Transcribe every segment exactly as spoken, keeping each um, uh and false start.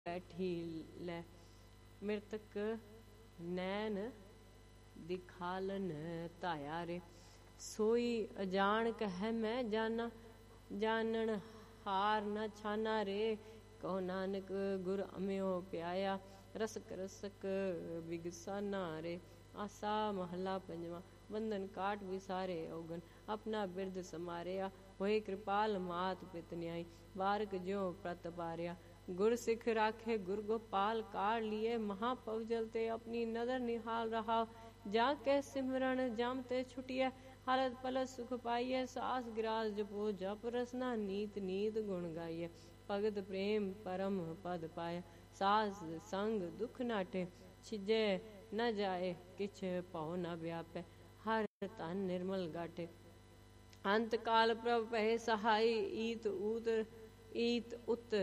बैठी लै मृतक नैन दिखालन धाया रे सोई अजान कह मैं जाना जानन हार न छाना रे कहो नानक गुर अम्यो प्याया रसक रसक बिगसाना रे आसा महला पंजवा बंधन काट विसारे औगन अपना बिरद समारिया होए कृपाल मात पित न्याई बारक ज्यो प्रत पारिया गुर सिख राखे गुर गोपाल कार लिए महापव जलते अपनी नजर निहाल रहा जाके सिमरन जामते छुटिया हरत पलत सुख पाइए सास गिरास जपो जप रसना नीत नीत गुण गाइए भगत प्रेम परम पद पाया सास संग दुख नाटे छिजे न जाए किछ पाओ न व्यापे हर तन निर्मल गाटे अंत काल प्रभ पहे सहाय ईत ऊत ईत उत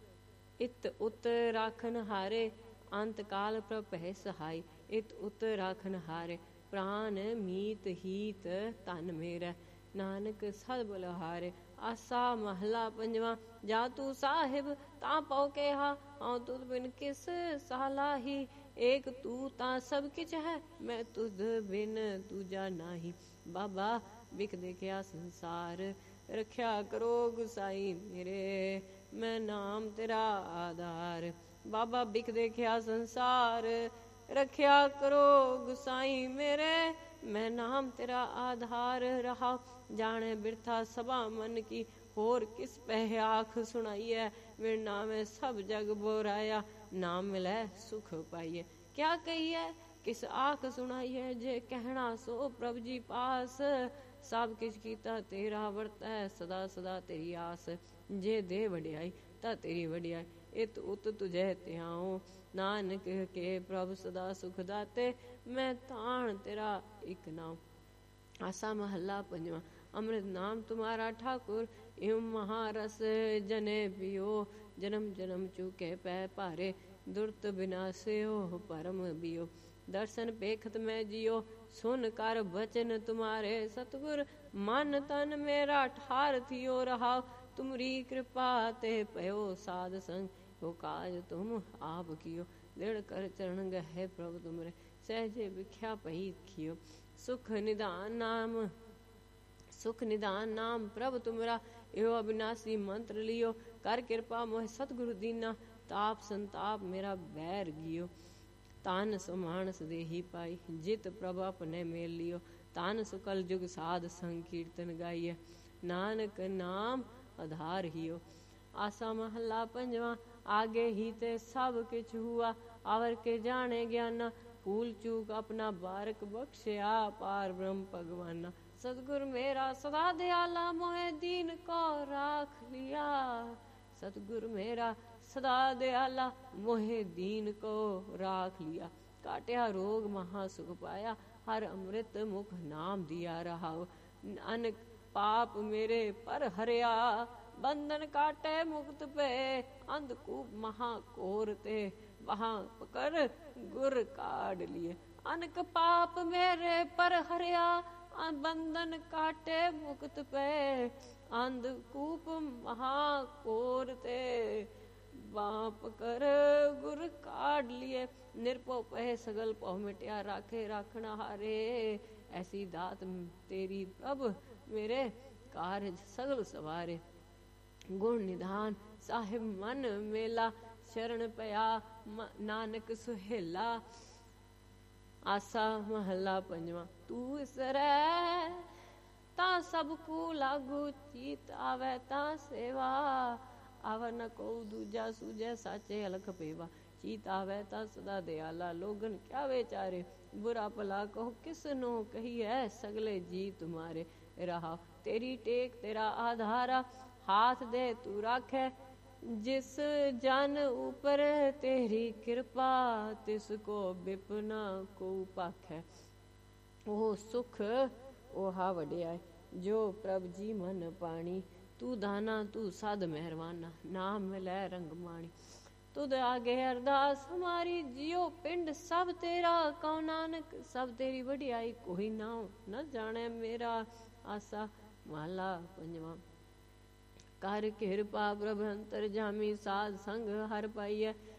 इत उत राखन हारे अंत काल प्रभ पहे सहाय इत उत राखन हारे प्राण मीत हीत तन मेरा नानक सद बलहारे आसा महला पंजवा जा तू साहिब ता पौ के हा आऊं तुद बिन किस सालाही एक तू ता सब किच है मैं तुद बिन दूजा नाही बाबा बिक देखिया संसार रख्या करो गुसाई मेरे मैं नाम तेरा आधार बाबा बिक देखिया संसार रख्या करो गुसाई मेरे मैं नाम तेरा आधार रहा जाने बिरथा सभा मन की होर किस पह आख सुनाइए मेरे नाम सब जग बोराया नाम मिले सुख पाइए क्या कहिए किस आख सुनाइए जे कहना सो प्रभु जी पास सब किछ कीता तेरा वर्त है सदा सदा तेरी आस जे दे वड्याई ता तेरी वड्याई इत उत तुझे त्याऊं नानक के प्रभु सदा सुख दाते मैं ताण तेरा एक नाम आसा महला पंजवा अमृत नाम तुम्हारा ठाकुर एवं महारस जने पियो जन्म जन्म चूके पै पारे दुर्त बिनासे हो परम बियो दर्शन पेखत में जियो सुन कर वचन तुम्हारे सतगुर मन तन मेरा ठार थियो रहा तुमरी कृपा ते पयो साध संग हो काज तुम आप कियो दृढ़ कर चरण गहे प्रभु तुमरे सहजे विख्या पही खियो सुख निदान नाम सुख निदान नाम प्रभु तुमरा एहो अविनाशी मंत्र लियो कर कृपा मोह सतगुरु दीना ताप संताप मेरा बैर गियो तान सुमानस देही पाई जित प्रभु अपने मेल लियो तान सुकल जुग साध संकीर्तन गाइए नानक नाम आधार हियो आसा महला पंजवा आगे ही ते सब किछ हुआ आवर के जाने ज्ञाना फूल चूक अपना बारक बख्शिया पार ब्रह्म भगवाना सतगुर मेरा सदा दयाला मोहे दीन को राख लिया सतगुर मेरा सदा दयाला मोहे दीन को राख लिया काटिया रोग महा सुख पाया हर अमृत मुख नाम दिया रहा अनक पाप मेरे पर हरिया बंधन काटे मुक्त पे अंधकूप महाकोर ते वहां पकड़ गुर काढ़ लिए अनक पाप मेरे पर हरिया बंधन काटे मुक्त पे अंधकूप महाकोर ते बाप कर गुर काढ़ लिए निरपो पह सगल पौ मिटिया राखे राखना हारे ऐसी दात तेरी प्रभ मेरे कार्य सगल सवारे गुण निधान साहिब मन मेला शरण पया नानक सुहेला आसा महला पंजवा तू इसरै ता सब को लागू चीत आवे ता सेवा आवर न को दूजा सूझे साचे अलख पेवा चीत आवे ता सदा दयाला लोगन क्या बेचारे बुरा भला कहो किस नो कही है सगले जी तुम्हारे रहा तेरी टेक तेरा आधारा हाथ दे तू राखे जिस जन ऊपर तेरी कृपा तिसको बिपना को पाखे ओ सुख ओहा वड्याई जो प्रभ जी मन पाणी तू दाना तू साध मेहरवाना नाम मिलै रंग माणी तुद आगे अरदास हमारी जियो पिंड सब तेरा कौ नानक सब तेरी वड्याई कोई नाम न जाने मेरा आसा महला पंजवा ਕਰ ਕਿਰਪਾ ਪ੍ਰਭ ਅੰਤਰ ਜਾਮੀ ਸਾਧ ਸੰਗ ਹਰ ਪਾਈਐ